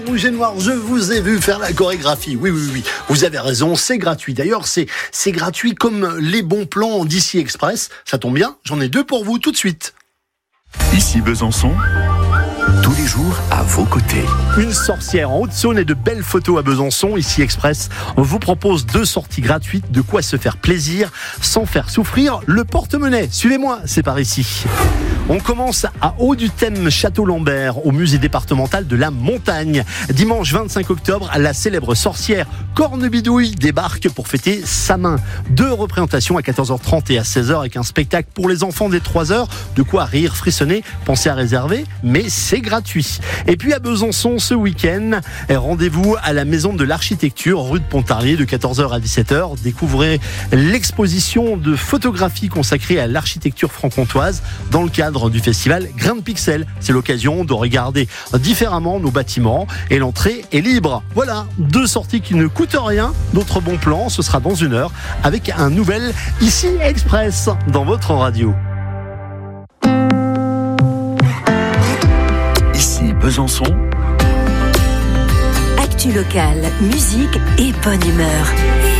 Rouge et noir, je vous ai vu faire la chorégraphie. Oui, vous avez raison, c'est gratuit. D'ailleurs, c'est gratuit comme les bons plans d'Ici Express. Ça tombe bien, j'en ai 2 pour vous tout de suite. Ici Besançon, tous les jours à vos côtés. Une sorcière en Haute-Saône et de belles photos à Besançon. Ici Express, on vous propose 2 sorties gratuites, de quoi se faire plaisir sans faire souffrir le porte-monnaie. Suivez-moi, c'est par ici. On commence à Haut-du-Thème Château-Lambert, au musée départemental de la montagne. Dimanche 25 octobre, la célèbre sorcière Cornebidouille débarque pour fêter sa main. 2 représentations à 14h30 et à 16h avec un spectacle pour les enfants dès 3h. De quoi rire, frissonner, pensez à réserver, mais c'est gratuit. Et puis à Besançon, ce week-end, rendez-vous à la Maison de l'Architecture, rue de Pontarlier, de 14h à 17h. Découvrez l'exposition de photographie consacrée à l'architecture franc-comtoise dans le cadre du festival Grain de Pixel. C'est l'occasion de regarder différemment nos bâtiments et l'entrée est libre. Voilà, 2 sorties qui ne coûtent rien. D'autres bons plans, ce sera dans 1 heure avec un nouvel Ici Express dans votre radio. Ici Besançon. Actu locale, musique et bonne humeur.